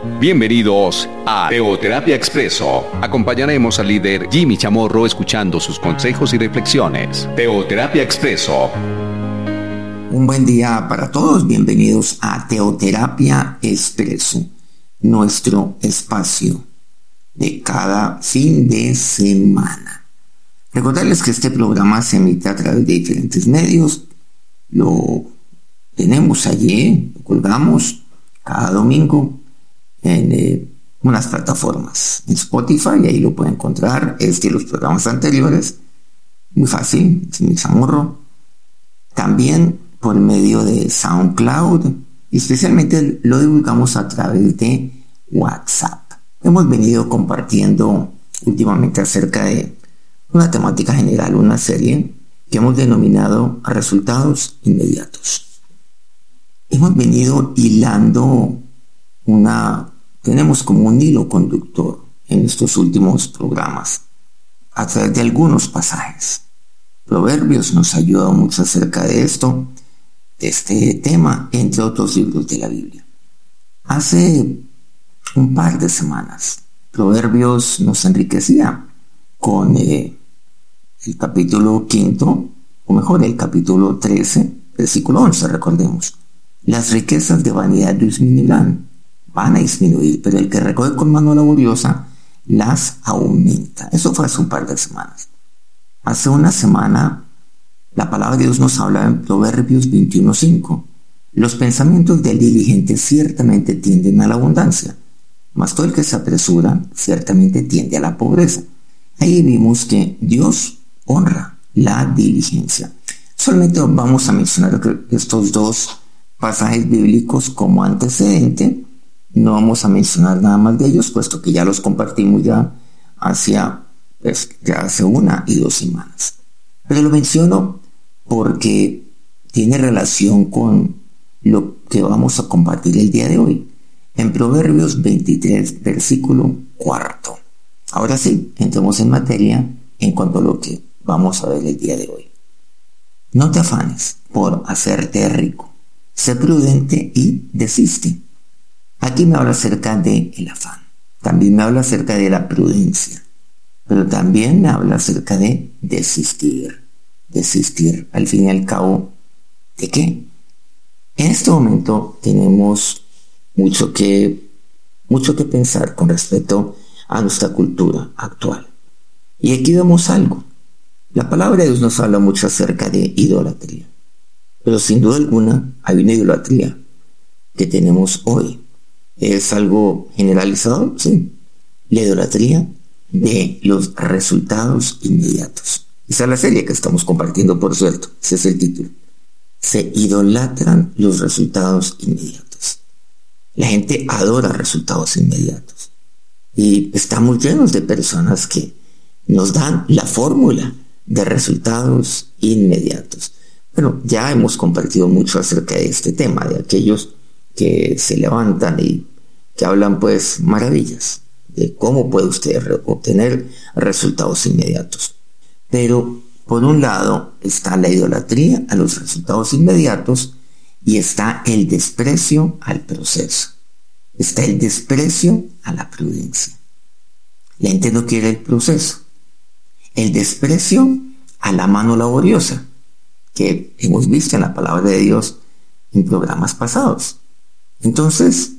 Bienvenidos a Teoterapia Expreso. Acompañaremos al líder Jimmy Chamorro escuchando sus consejos y reflexiones. Teoterapia Expreso. Un buen día para todos. Bienvenidos a Teoterapia Expreso, nuestro espacio de cada fin de semana. Recordarles que este programa se emite a través de diferentes medios. Lo tenemos allí, lo colgamos cada domingo en unas plataformas, en Spotify, y ahí lo pueden encontrar, y los programas anteriores, muy fácil, Jimmy Chamorro. También por medio de SoundCloud, y especialmente lo divulgamos a través de WhatsApp. Hemos venido compartiendo últimamente acerca de una temática general, una serie que hemos denominado Resultados Inmediatos. Hemos venido hilando tenemos como un hilo conductor en estos últimos programas a través de algunos pasajes. Proverbios nos ayuda mucho acerca de este tema, entre otros libros de la Biblia. Hace un par de semanas, Proverbios nos enriquecía con el capítulo 5, o mejor, el capítulo 13, versículo 11, recordemos. Las riquezas de vanidad disminuirán, van a disminuir, pero el que recoge con mano laboriosa las aumenta. Eso fue hace un par de semanas. Hace una semana, la palabra de Dios nos habla en Proverbios 21:5. Los pensamientos del diligente ciertamente tienden a la abundancia, mas todo el que se apresura ciertamente tiende a la pobreza. Ahí vimos que Dios honra la diligencia. Solamente vamos a mencionar estos dos pasajes bíblicos como antecedente. No vamos a mencionar nada más de ellos, puesto que ya los compartimos ya hace 1 y 2 semanas. Pero lo menciono porque tiene relación con lo que vamos a compartir el día de hoy. En Proverbios 23, versículo 4. Ahora sí, entremos en materia en cuanto a lo que vamos a ver el día de hoy. No te afanes por hacerte rico. Sé prudente y desiste. Aquí me habla acerca del afán. También me habla acerca de la prudencia. Pero también me habla acerca de desistir. Desistir, al fin y al cabo, ¿de qué? En este momento tenemos mucho que pensar con respecto a nuestra cultura actual. Y aquí vemos algo. La palabra de Dios nos habla mucho acerca de idolatría. Pero sin duda alguna hay una idolatría que tenemos hoy. ¿Es algo generalizado? Sí. La idolatría de los resultados inmediatos. Esa es la serie que estamos compartiendo, por cierto. Ese es el título. Se idolatran los resultados inmediatos. La gente adora resultados inmediatos. Y estamos llenos de personas que nos dan la fórmula de resultados inmediatos. Bueno, ya hemos compartido mucho acerca de este tema, de aquellos que se levantan y que hablan pues maravillas de cómo puede usted obtener resultados inmediatos. Pero por un lado está la idolatría a los resultados inmediatos y está el desprecio al proceso. Está el desprecio a la prudencia. La gente no quiere el proceso. El desprecio a la mano laboriosa, que hemos visto en la palabra de Dios en programas pasados. Entonces,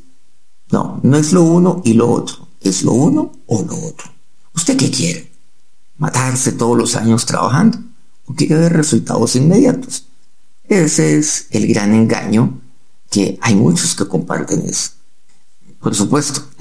no es lo uno y lo otro. Es lo uno o lo otro. ¿Usted qué quiere? ¿Matarse todos los años trabajando? ¿O quiere ver resultados inmediatos? Ese es el gran engaño, que hay muchos que comparten eso. Por supuesto,